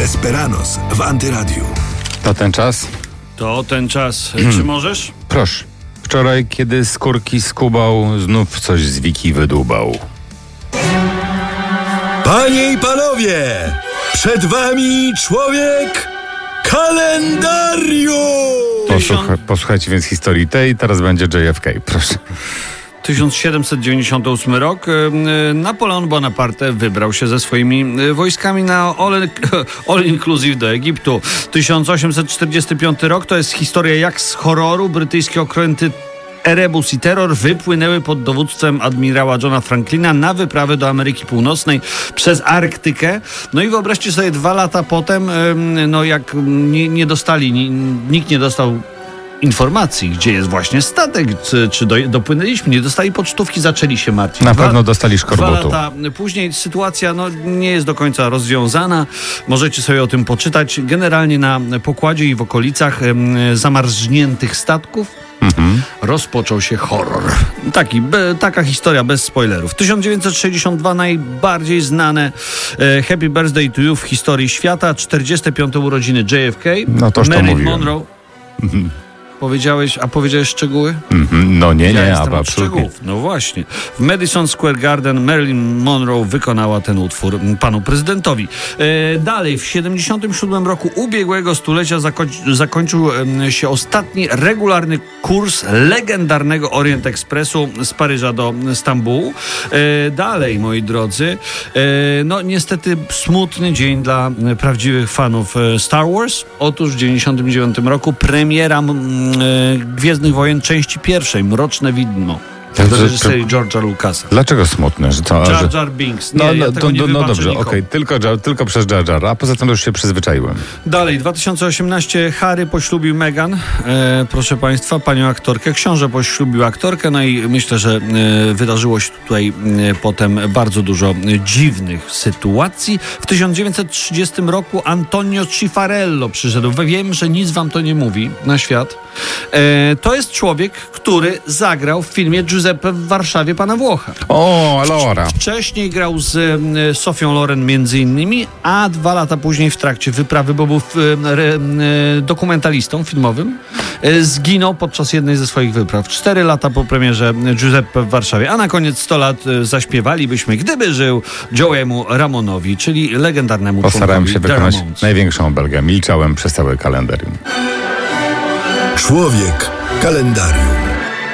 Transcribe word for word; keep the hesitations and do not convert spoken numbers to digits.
Desperados w Antyradiu. To ten czas? To ten czas. Czy możesz? Proszę. Wczoraj, kiedy skórki skubał, znów coś z wiki wydłubał. Panie i panowie, przed wami człowiek kalendarium! Posłucha, posłuchajcie więc historii tej, teraz będzie J F K. Proszę. tysiąc siedemset dziewięćdziesiąty ósmy rok. Napoleon Bonaparte wybrał się ze swoimi wojskami na all, all inclusive do Egiptu. tysiąc osiemset czterdziesty piąty rok to jest historia jak z horroru. Brytyjskie okręty Erebus i Terror wypłynęły pod dowództwem admirała Johna Franklina na wyprawę do Ameryki Północnej przez Arktykę. No i wyobraźcie sobie, dwa lata potem, no jak nie, nie dostali, nie, nikt nie dostał informacji, gdzie jest właśnie statek, czy, czy do, dopłynęliśmy, nie dostali pocztówki, zaczęli się martwić. Na dwa, pewno dostali szkorbotu. Dwa lata później sytuacja no, nie jest do końca rozwiązana. Możecie sobie o tym poczytać. Generalnie na pokładzie i w okolicach em, zamarzniętych statków mhm. rozpoczął się horror. Taki, be, taka historia bez spoilerów. tysiąc dziewięćset sześćdziesiąty drugi najbardziej znane e, Happy Birthday to You w historii świata. czterdzieste piąte urodziny J F K. No toż to Marilyn mówiłem. Monroe. Mhm. Powiedziałeś, a powiedziałeś szczegóły? Mm-hmm. No nie, nie, ja jestem a od szczegółów. No właśnie. W Madison Square Garden Marilyn Monroe wykonała ten utwór panu prezydentowi. E, dalej, w siedemdziesiątym siódmym roku ubiegłego stulecia zakoń- zakończył e, się ostatni regularny kurs legendarnego Orient Expressu z Paryża do Stambułu. E, dalej, moi drodzy, e, no niestety smutny dzień dla prawdziwych fanów Star Wars. Otóż w dziewięćdziesiątym dziewiątym roku premiera m, Gwiezdnych Wojen części pierwszej, Mroczne Widmo. Do reżyserii George'a Lucasa. Dlaczego smutne? Że to, Jar że... Jar Binks. Nie, No, ja no, tego to, nie no, no dobrze, okej, okay. tylko, tylko przez Jar Jar, a poza tym już się przyzwyczaiłem. Dalej, dwa tysiące osiemnasty Harry poślubił Meghan, e, proszę państwa, panią aktorkę. Książę poślubił aktorkę, no i myślę, że e, wydarzyło się tutaj e, potem bardzo dużo e, dziwnych sytuacji. W tysiąc dziewięćset trzydziestym roku Antonio Cifarello przyszedł. Wiem, że nic wam to nie mówi na świat. E, to jest człowiek, który zagrał w filmie Giuseppe w Warszawie Pana Włocha. O, allora. Wcześniej grał z e, Sofią Loren między innymi, a dwa lata później w trakcie wyprawy, bo był w, e, e, dokumentalistą filmowym, e, zginął podczas jednej ze swoich wypraw. Cztery lata po premierze Giuseppe w Warszawie, a na koniec sto lat e, zaśpiewalibyśmy Gdyby żył Joe'emu Ramonowi, czyli legendarnemu Postarałem członkowi się The wykonać Ramones. największą obelgę. Milczałem przez całe kalendarium. Człowiek kalendarium.